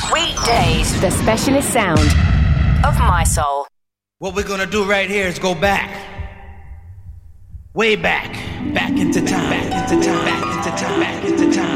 Weekdays, the specialist sound of My Soul. What we're gonna do right here is go back. Way back. Back into time. Back into time. Back into time. Back into time.